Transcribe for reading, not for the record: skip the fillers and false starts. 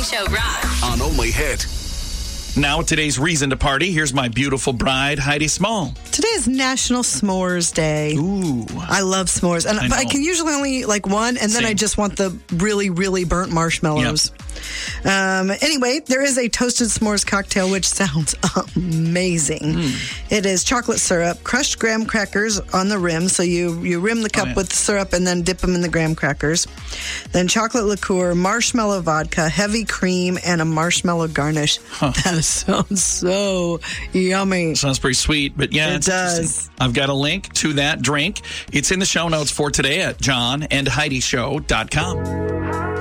Morning Show rocks. On Only Hit. Now, today's reason to party. Here's my beautiful bride, Heidi Small. Today is National S'mores Day. Ooh. I love s'mores. But I can usually only eat like one, and then I just want the really, really burnt marshmallows. Yep. Anyway, there is a toasted s'mores cocktail, which sounds amazing. It is chocolate syrup, crushed graham crackers on the rim. So you rim the cup with the syrup and then dip them in the graham crackers. Then chocolate liqueur, marshmallow vodka, heavy cream, and a marshmallow garnish. That sounds so yummy. Sounds pretty sweet, but yeah, it does. I've got a link to that drink. It's in the show notes for today at johnandheidishow.com.